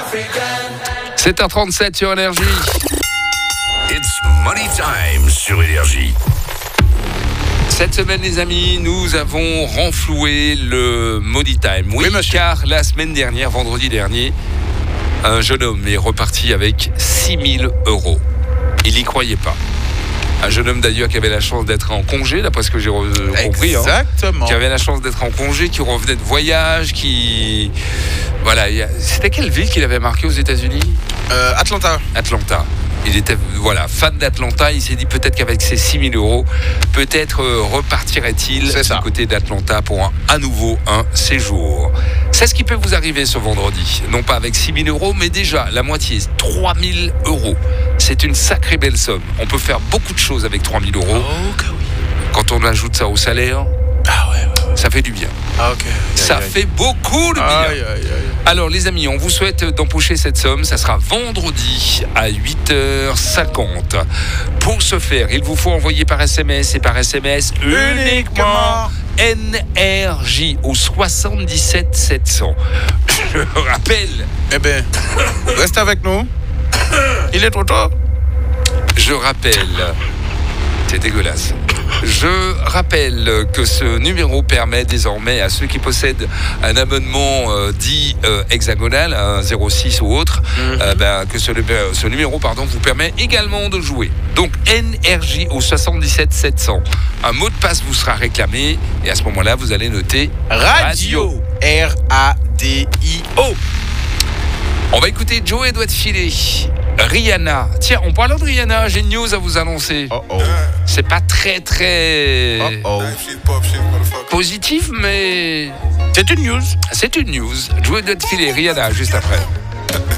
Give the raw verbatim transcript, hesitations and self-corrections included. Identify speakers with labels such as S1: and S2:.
S1: sept heures trente-sept sur Énergie.
S2: It's money time sur Énergie.
S1: Cette semaine, les amis, nous avons renfloué le Money Time. Oui,
S3: Oui, monsieur.
S1: car la semaine dernière, vendredi dernier, un jeune homme est reparti avec six mille euros. Il n'y croyait pas. Un jeune homme d'ailleurs qui avait la chance d'être en congé, d'après ce que j'ai re- compris. hein.
S3: Exactement.
S1: Qui avait la chance d'être en congé, qui revenait de voyage, qui... Voilà, il y a- c'était quelle ville qu'il avait marqué aux États-Unis ?
S3: Euh, Atlanta.
S1: Atlanta. Il était voilà, fan d'Atlanta. Il s'est dit peut-être qu'avec ses six mille euros, peut-être euh, repartirait-il
S3: C'est ça.
S1: du côté d'Atlanta pour un, à nouveau un séjour. C'est ce qui peut vous arriver ce vendredi. Non pas avec six mille euros, mais déjà la moitié, trois mille euros. C'est une sacrée belle somme. On peut faire beaucoup de choses avec trois mille euros.
S3: Oh, que oui.
S1: Quand on ajoute ça au salaire,
S3: Ah ouais, ouais, ouais.
S1: ça fait du bien.
S3: Ah, ok.
S1: Ça
S3: Aïe, aïe.
S1: fait beaucoup de bien.
S3: Aïe, aïe, aïe.
S1: Alors les amis, on vous souhaite d'empocher cette somme. Ça sera vendredi à huit heures cinquante. Pour ce faire, il vous faut envoyer par S M S et par S M S uniquement N R J au soixante-dix-sept sept cents. Je rappelle,
S3: Eh ben, reste avec nous. Il est trop tôt.
S1: je rappelle, c'est dégueulasse. Je rappelle que ce numéro permet désormais à ceux qui possèdent un abonnement euh, dit euh, hexagonal, un zéro six ou autre, euh, ben, que ce, numé- ce numéro pardon, vous permet également de jouer. Donc N R J au soixante-dix-sept sept cents. Un mot de passe vous sera réclamé et à ce moment-là, vous allez noter
S3: Radio. R A D I O.
S1: On va écouter Joey doit te filer. Rihanna. Tiens, en parlant de Rihanna, j'ai une news à vous annoncer.
S3: Oh oh.
S1: C'est pas très très
S3: Oh oh.
S1: positif, mais
S3: C'est une news.
S1: c'est une news. Joey doit te filer Rihanna juste après.